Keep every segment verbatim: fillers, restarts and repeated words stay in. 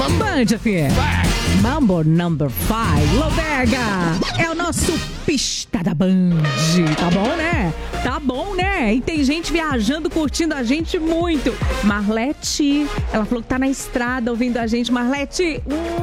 Band F M. Mambo number five. Lodega é o nosso pista da Band. Tá bom, né? Tá bom, né? E tem gente viajando, curtindo a gente muito. Marlete, ela falou que tá na estrada ouvindo a gente. Marlete,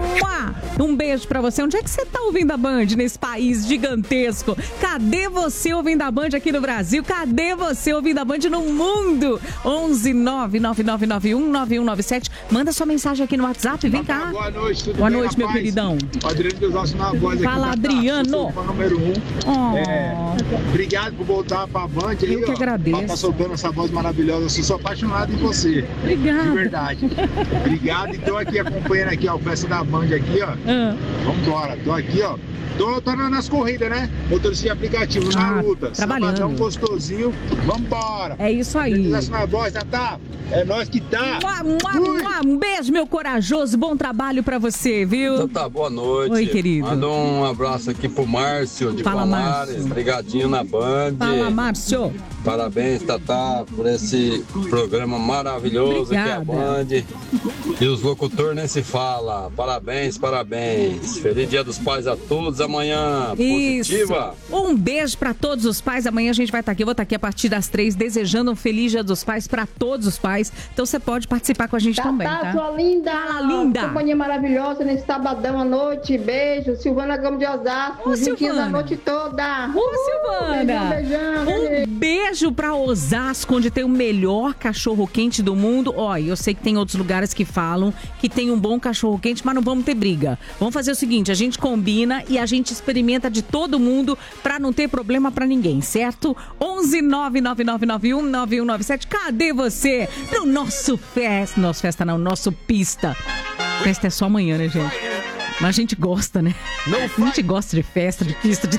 um beijo pra você. Onde é que você tá ouvindo a Band nesse país gigantesco? Cadê você ouvindo a Band aqui no Brasil? Cadê você ouvindo a Band no mundo? onze nove nove nove nove um nove um nove sete. Manda sua mensagem aqui no WhatsApp. Vem cá. Boa noite, tudo Boa bem, noite, meu rapaz? queridão. O Adriano dos nossos na voz aqui. Fala, Adriano. Tá, número um. Oh. É, obrigado por voltar pra Band aí. Eu que ó, agradeço. Pra tá soltando essa voz maravilhosa. Eu sou apaixonado em você. Obrigada. De verdade. Obrigado. E tô aqui acompanhando aqui, ó, a festa da Band aqui, ó. Ah. Vambora. Tô aqui, ó. Tô, tô nas corridas, né? Motorista de aplicativo, Ah, na luta. trabalhando. Sabadão gostosinho. Vambora. É isso aí. Feliz na voz, Tatá. É nós que tá. Mua, mua, mua. Um beijo, meu corajoso. Bom trabalho pra você, viu? Então tá, boa noite. Oi, querido. Manda um abraço aqui pro Márcio de Fala, Palmares. Márcio. Brigadinho na Band. Fala, Márcio. Parabéns, Tatá, por esse programa maravilhoso Obrigada. que é a Band. E os locutores nem se fala. Parabéns, parabéns. Feliz Dia dos Pais a todos. Amanhã, positiva. Isso. Um beijo pra todos os pais. Amanhã a gente vai estar aqui. Eu vou estar aqui a partir das três, desejando um feliz Dia dos Pais pra todos os pais. Então você pode participar com a gente Tá, também, tá, tá? sua linda. Fala, linda. Companhia maravilhosa nesse sabadão à noite. Beijo. Silvana Gomes de Osasco. Ô, Vizinhas Silvana. a noite toda. Ô, Silvana. Beijão, beijão. Um beijo pra Osasco, onde tem o melhor cachorro-quente do mundo. Ó, eu sei que tem outros lugares que falam que tem um bom cachorro-quente, mas não vamos ter briga. Vamos fazer o seguinte, a gente combina e a gente experimenta de todo mundo pra não ter problema pra ninguém, certo? onze nove nove nove nove um nove um nove sete. Cadê você? No nosso festa. Nosso festa não, nosso pista. Festa é só amanhã, né, gente? Mas a gente gosta, né? A gente gosta de festa, de pista, de